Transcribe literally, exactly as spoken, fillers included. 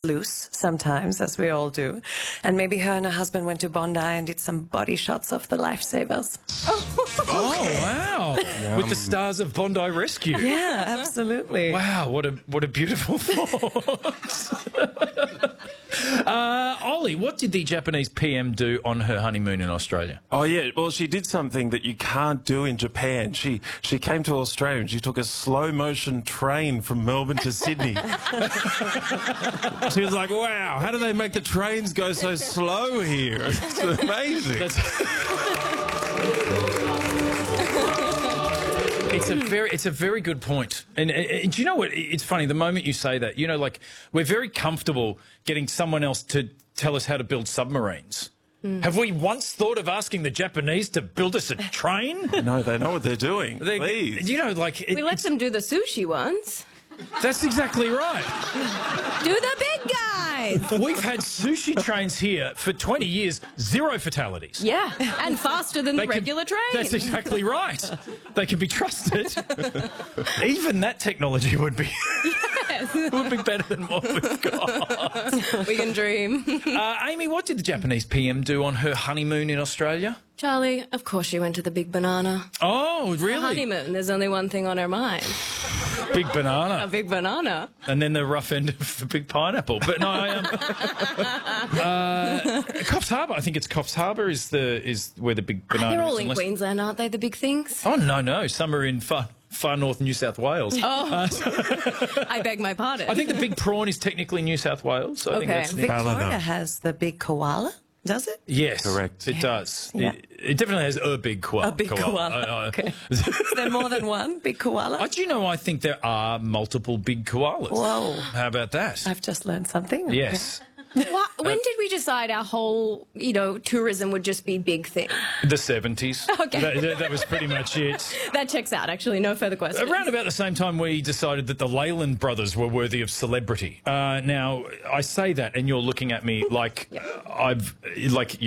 loose sometimes, as we all do. And maybe her and her husband went to Bondi and did some body shots of the lifesavers. Oh, wow. With the stars of Bondi Rescue. Yeah, absolutely. Wow, what a what a beautiful thought. uh, Ollie, what did the Japanese P M do on her honeymoon in Australia? Oh, yeah. Well, she did something that you can't do in Japan. She she came to Australia and she took a slow-motion train from Melbourne to Sydney. She was like, wow, how do they make the trains go so slow here? It's amazing. That's It's a very, it's a very good point. And, and, and do you know what? It's funny. The moment you say that, you know, like we're very comfortable getting someone else to tell us how to build submarines. Mm. Have we once thought of asking the Japanese to build us a train? No, they know what they're doing. They, Please. You know, like it, we let them do the sushi ones. That's exactly right. Do the big guys. We've had sushi trains here for twenty years, zero fatalities. Yeah, and faster than They the can- regular train. That's exactly right. They can be trusted. Even that technology would be Yes. would be better than what we've got. We can dream. Uh, Amy, what did the Japanese P M do on her honeymoon in Australia? Charlie, of course she went to the Big Banana. Oh, really? Honeymoon, there's only one thing on her mind. Big A banana. big banana. And then the rough end of the big pineapple. But no, I, um, uh, Coffs Harbour. I think it's Coffs Harbour is the is where the big banana They're is. all in unless- Queensland, aren't they, the big things? Oh, no, no. Some are in far, far north New South Wales. Oh, I beg my pardon. I think the big prawn is technically New South Wales. So I think Okay. that's Victoria has the big koala, does it? Yes, Correct. It does. Yeah. It, it definitely has a big koala. A big koala. I- I- Okay. Is there more than one big koala? Uh, do you know, I think there are multiple big koalas. Whoa. How about that? I've just learned something. Yes. What, when did we decide our whole, you know, tourism would just be big thing? The seventies. Okay. That, that, that was pretty much it. That checks out, actually. No further questions. Around about the same time we decided that the Leyland brothers were worthy of celebrity. Uh, now, I say that and you're looking at me like I've, like